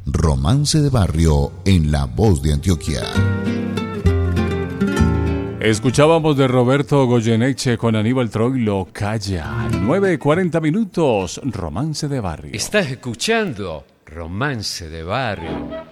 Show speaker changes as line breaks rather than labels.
Romance de Barrio en La Voz de Antioquia.
Escuchábamos de Roberto Goyeneche con Aníbal Troilo, Calla. 9:40 minutos, Romance de Barrio.
Estás escuchando Romance de Barrio.